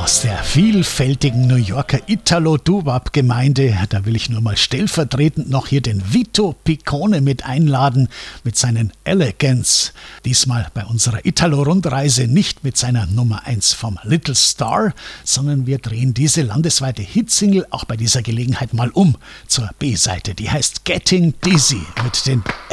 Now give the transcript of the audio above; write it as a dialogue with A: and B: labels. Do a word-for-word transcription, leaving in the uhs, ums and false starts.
A: Aus der vielfältigen New Yorker Italo-Doo-Wop-Gemeinde, da will ich nur mal stellvertretend noch hier den Vito Piccone mit einladen mit seinen Elegance. Diesmal bei unserer Italo-Rundreise nicht mit seiner Nummer eins vom Little Star, sondern wir drehen diese landesweite Hitsingle auch bei dieser Gelegenheit mal um zur B-Seite. Die heißt Getting Dizzy mit den